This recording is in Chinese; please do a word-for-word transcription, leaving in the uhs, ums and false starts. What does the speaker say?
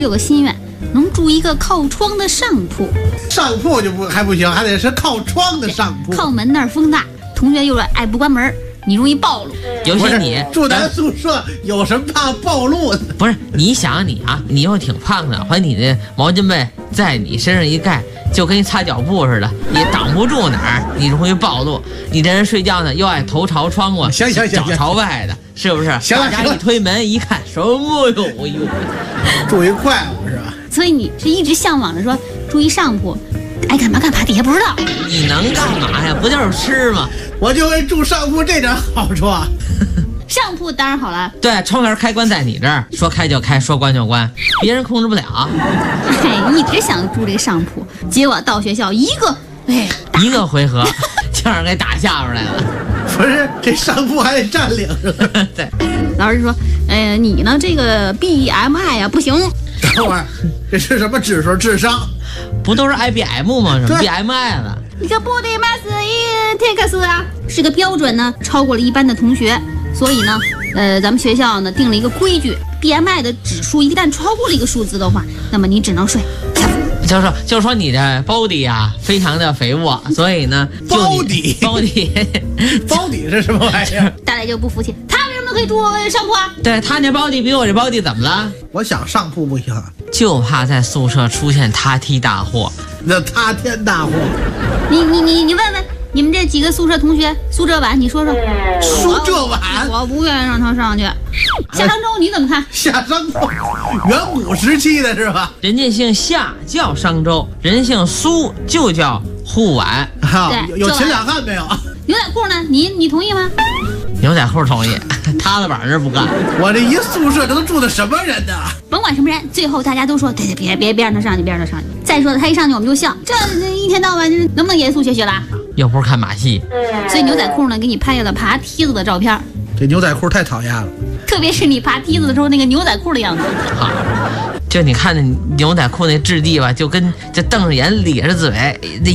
有个心愿，能住一个靠窗的上铺。 上铺就不还不行，还得是靠窗的上铺。 靠门那儿风大，同学又爱不关门，你容易暴露。 尤其你住咱宿舍有什么怕暴露的？ 不是，你想你啊，你又挺胖的，把你的毛巾被在你身上一盖，就跟擦脚布似的，也挡不住哪儿，你容易暴露。你这人睡觉呢，又爱头朝窗户， 行行行， 脚朝外的，是不是？ 行了， 大家一推门一看，什么哟？哎呦， 住一怪物是吧？ 所以你是一直向往着说住一上铺，爱干嘛干嘛，底下不知道。 你能干嘛呀？不就是吃吗？ 我就会住上铺这点好处啊。 上铺当然好了， 对，窗帘开关在你这儿，说开就开，说关就关，别人控制不了。 哎，一直想住这个上铺，结果到学校一个，哎， 一个回合就让人给打下边来了。 不是，这上铺还得占领是吧？ 对， 老师说，哎，你呢这个 B M I 呀、啊、不行。 等会儿，这是什么指数？智商？ 不都是 I B M 吗？什么 B M I 了？ 你这不得 mass index 啊，是个标准呢，超过了一般的同学。所以呢，呃，咱们学校呢定了一个规矩 ，B M I 的指数一旦超过了一个数字的话，那么你只能睡下铺。 就是说，就是说你的 body 啊，非常的肥沃，所以呢， 包底包底包底是什么玩意儿？ 大家就不服气，他为什么可以住上铺啊？ 对他那包底比我这包底怎么了？ 我想上铺不行， 就怕在宿舍出现塌梯大祸， 那塌天大祸。 你你你你问问你们这几个宿舍同学，苏浙晚，你说说。 苏浙晚， 我不愿意让他上去。夏商周你怎么看？ 夏商周，远古时期的是吧？ 人家姓夏叫商周，人姓苏就叫护晚。 啊，有有秦两汉没有？ 牛仔裤呢？你你同意吗？ 牛仔裤同意，塌了板这不干。 我这一宿舍这都住的什么人呢？ 甭管什么人，最后大家都说，对对，别别别让他上去，别让他上去。再说了，他一上去我们就笑，这一天到晚能不能严肃学学了？ 又不是看马戏。 所以牛仔裤呢，给你拍下了爬梯子的照片。 这牛仔裤太讨厌了， 特别是你爬梯子的时候那个牛仔裤的样子。 好，就你看那牛仔裤那质地吧，就跟这瞪着眼咧着嘴那